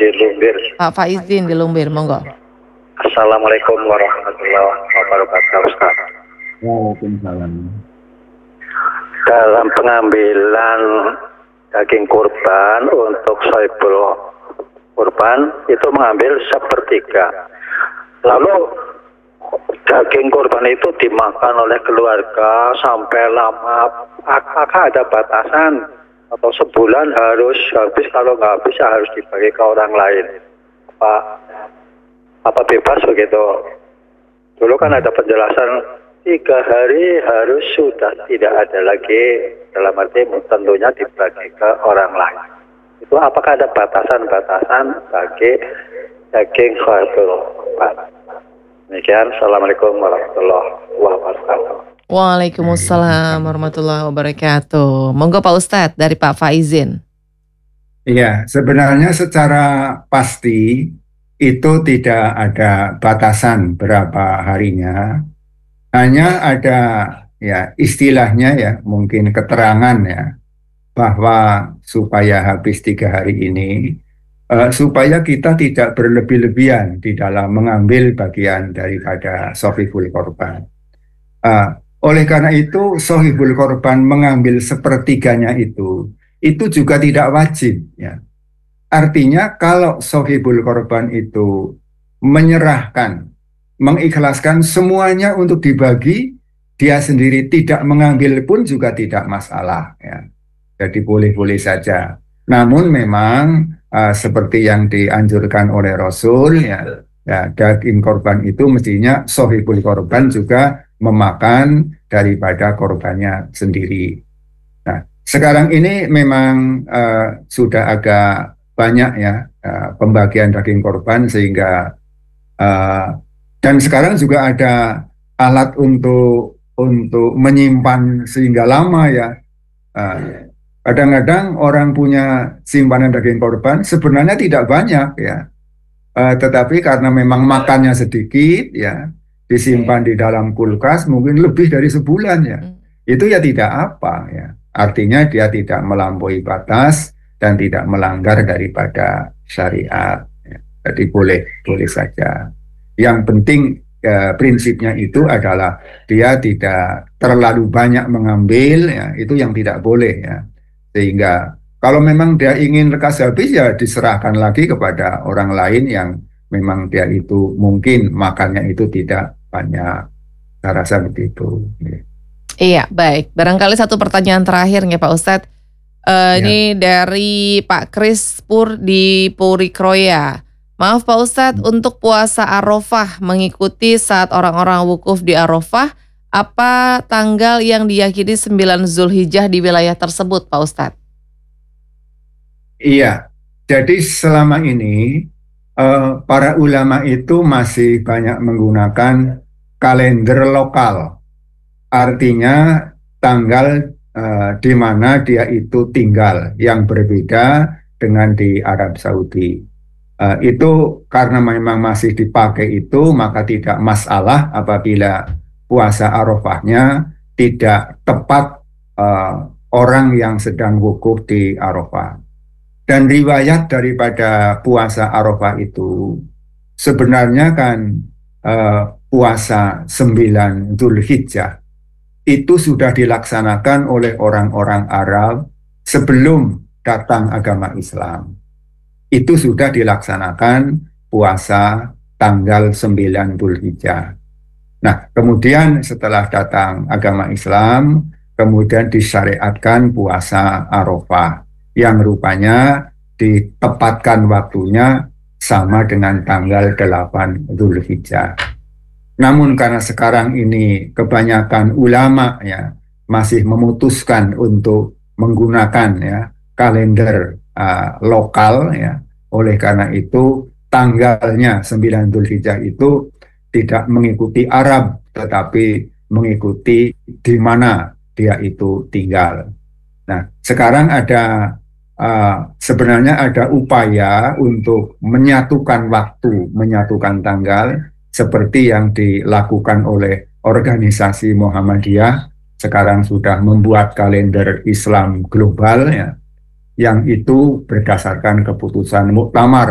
di Lumbir. Pak Faizin di Lumbir, monggo. Assalamualaikum warahmatullahi wabarakatuh, Ustaz. Waalaikumsalam. Dalam pengambilan daging kurban untuk sohibul kurban itu mengambil sepertiga. Lalu daging kurban itu dimakan oleh keluarga sampai lama. Apakah ada batasan atau sebulan harus habis, kalau nggak habis harus dibagi ke orang lain? Apa bebas begitu? Dulu kan ada penjelasan 3 hari harus sudah tidak ada lagi, dalam arti tentunya dibagi ke orang lain. Itu apakah ada batasan-batasan bagi daging sohibul kurban? Demikian, Assalamualaikum warahmatullahi wabarakatuh. Waalaikumsalam warahmatullahi wabarakatuh. Monggo Pak Ustadz dari Pak Faizin. Iya, sebenarnya secara pasti itu tidak ada batasan berapa harinya. Hanya ada ya istilahnya ya, mungkin keterangan ya, bahwa supaya habis 3 hari ini, supaya kita tidak berlebih-lebihan di dalam mengambil bagian daripada sohibul korban. Oleh karena itu, sohibul korban mengambil sepertiganya itu juga tidak wajib. Ya. Artinya kalau sohibul korban itu menyerahkan, mengikhlaskan semuanya untuk dibagi, dia sendiri tidak mengambil pun juga tidak masalah. Ya. Jadi boleh-boleh saja. Namun memang seperti yang dianjurkan oleh Rasul, ya daging korban itu mestinya sohibul korban juga memakan daripada korbannya sendiri. Nah, sekarang ini memang sudah agak banyak ya pembagian daging korban sehingga dan sekarang juga ada alat untuk menyimpan sehingga lama ya. Kadang-kadang orang punya simpanan daging korban sebenarnya tidak banyak ya, tetapi karena memang makannya sedikit ya, disimpan di dalam kulkas mungkin lebih dari sebulan ya, itu ya tidak apa ya. Artinya dia tidak melampaui batas dan tidak melanggar daripada syariat. Ya. Jadi boleh saja. Yang penting prinsipnya itu adalah dia tidak terlalu banyak mengambil ya, itu yang tidak boleh ya. Sehingga kalau memang dia ingin lekas habis ya diserahkan lagi kepada orang lain yang memang dia itu mungkin makannya itu tidak banyak. Saya rasa begitu. Iya, baik. Barangkali satu pertanyaan terakhir ya Pak Ustadz. Ini dari Pak Kris Pur di Puri Kroya. Maaf Pak Ustadz, untuk puasa Arafah mengikuti saat orang-orang wukuf di Arafah, apa tanggal yang diyakini 9 Zulhijjah di wilayah tersebut Pak Ustadz? Iya, jadi selama ini para ulama itu masih banyak menggunakan kalender lokal. Artinya tanggal di mana dia itu tinggal yang berbeda dengan di Arab Saudi. Itu karena memang masih dipakai itu, maka tidak masalah apabila puasa Arafahnya tidak tepat orang yang sedang wukuf di Arafah. Dan riwayat daripada puasa Arafah itu sebenarnya kan puasa 9 Dzulhijjah itu sudah dilaksanakan oleh orang-orang Arab sebelum datang agama Islam. Itu sudah dilaksanakan puasa tanggal 9 Dzulhijjah. Nah, kemudian setelah datang agama Islam, kemudian disyariatkan puasa Arafah yang rupanya ditepatkan waktunya sama dengan tanggal 8 Dzulhijjah. Namun karena sekarang ini kebanyakan ulama ya masih memutuskan untuk menggunakan ya kalender lokal ya, oleh karena itu tanggalnya 9 Dzulhijjah itu tidak mengikuti Arab tetapi mengikuti di mana dia itu tinggal. Nah, sekarang ada sebenarnya ada upaya untuk menyatukan waktu, menyatukan tanggal seperti yang dilakukan oleh organisasi Muhammadiyah. Sekarang sudah membuat kalender Islam global ya, yang itu berdasarkan keputusan Muktamar